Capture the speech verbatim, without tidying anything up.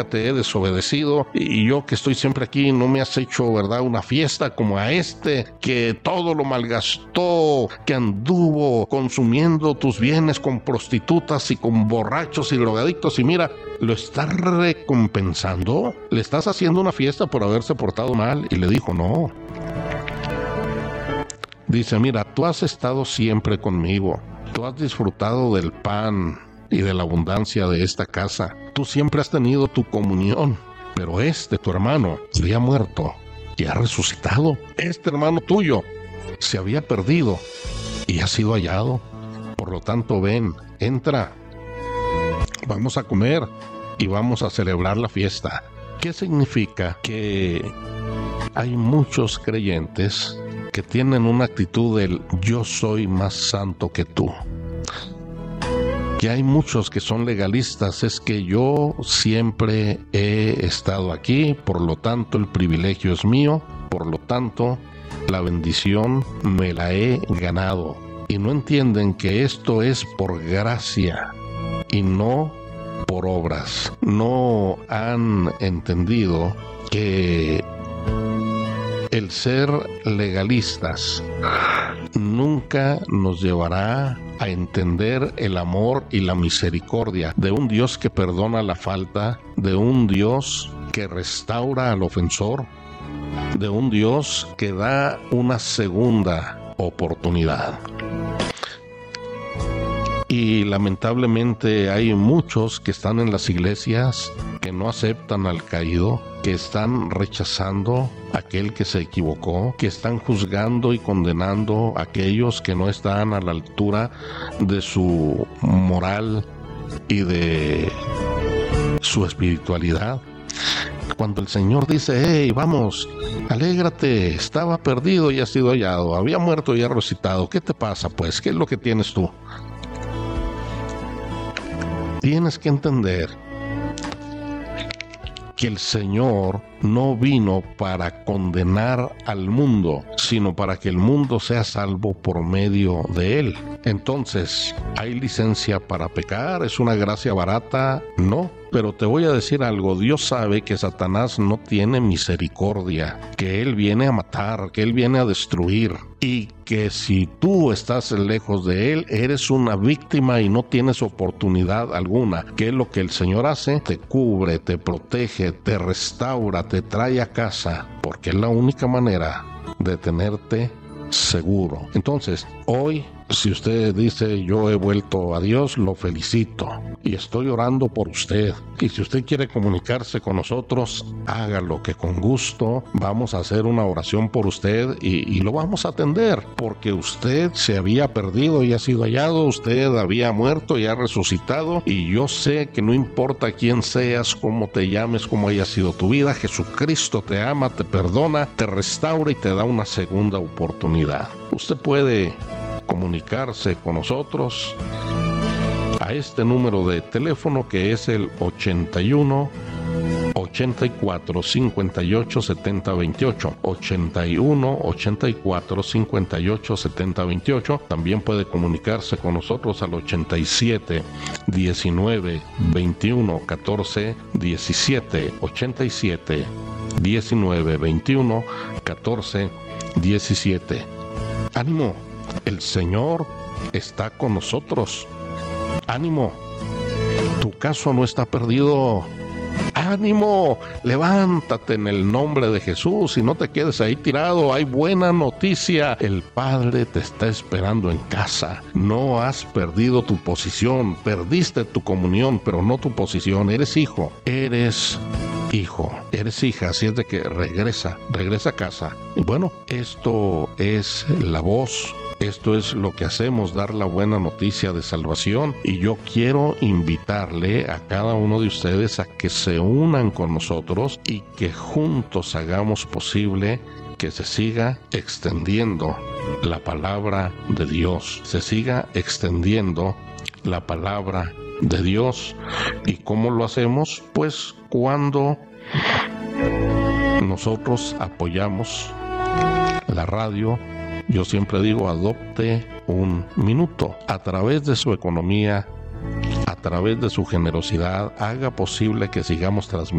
te he desobedecido y yo que estoy siempre aquí no me has hecho, ¿verdad?, una fiesta como a este que todo lo malgastó, que anduvo consumiendo tus bienes con prostitutas y con borrachos y drogadictos, y mira, lo estás recompensando, le estás haciendo una fiesta por haberse portado mal. Y le dijo, no. Dice, mira, tú has estado siempre conmigo, tú has disfrutado del pan y de la abundancia de esta casa, tú siempre has tenido tu comunión, pero este, tu hermano, se había muerto y ha resucitado. Este hermano tuyo se había perdido y ha sido hallado. Por lo tanto, ven, entra, vamos a comer y vamos a celebrar la fiesta. ¿Qué significa? Que hay muchos creyentes que tienen una actitud del yo soy más santo que tú. Que hay muchos que son legalistas, es que yo siempre he estado aquí, por lo tanto el privilegio es mío, por lo tanto la bendición me la he ganado. Y no entienden que esto es por gracia y no por obras. No han entendido que el ser legalistas nunca nos llevará a entender el amor y la misericordia de un Dios que perdona la falta, de un Dios que restaura al ofensor, de un Dios que da una segunda oportunidad. Y lamentablemente hay muchos que están en las iglesias que no aceptan al caído, que están rechazando a aquel que se equivocó, que están juzgando y condenando a aquellos que no están a la altura de su moral y de su espiritualidad. Cuando el Señor dice, hey, vamos, alégrate, estaba perdido y ha sido hallado, había muerto y ha resucitado, ¿qué te pasa pues? ¿Qué es lo que tienes tú? Tienes que entender que el Señor no vino para condenar al mundo, sino para que el mundo sea salvo por medio de Él. Entonces, ¿hay licencia para pecar? ¿Es una gracia barata? No. Pero te voy a decir algo, Dios sabe que Satanás no tiene misericordia, que Él viene a matar, que Él viene a destruir, y que si tú estás lejos de Él, eres una víctima y no tienes oportunidad alguna. ¿Qué es lo que el Señor hace? Te cubre, te protege, te restaura, te trae a casa, porque es la única manera de tenerte seguro. Entonces, hoy, si usted dice yo he vuelto a Dios, lo felicito y estoy orando por usted. Y si usted quiere comunicarse con nosotros, hágalo, que con gusto vamos a hacer una oración por usted y, y lo vamos a atender, porque usted se había perdido y ha sido hallado, usted había muerto y ha resucitado, y yo sé que no importa quién seas, cómo te llames, cómo haya sido tu vida, Jesucristo te ama, te perdona, te restaura y te da una segunda oportunidad. Usted puede comunicarse con nosotros a este número de teléfono que es el ochenta y uno, ochenta y cuatro, cincuenta y ocho, setenta, veintiocho, ochenta y uno, ochenta y cuatro, cincuenta y ocho, setenta, veintiocho. También puede comunicarse con nosotros al ochenta y siete, diecinueve, veintiuno, catorce, diecisiete, ochenta y siete, diecinueve, veintiuno, catorce, diecisiete. Ánimo, el Señor está con nosotros. Ánimo, tu caso no está perdido. Ánimo, levántate en el nombre de Jesús y no te quedes ahí tirado. Hay buena noticia, el Padre te está esperando en casa. No has perdido tu posición, perdiste tu comunión, pero no tu posición. Eres hijo, eres hijo, eres hija, así es de que regresa, regresa a casa. Y bueno, esto es la voz. Esto es lo que hacemos, dar la buena noticia de salvación, y yo quiero invitarle a cada uno de ustedes a que se unan con nosotros y que juntos hagamos posible que se siga extendiendo la palabra de Dios, se siga extendiendo la palabra de Dios. ¿Y cómo lo hacemos? Pues cuando nosotros apoyamos la radio. Yo siempre digo, adopte un minuto a través de su economía, a través de su generosidad, haga posible que sigamos transmitiendo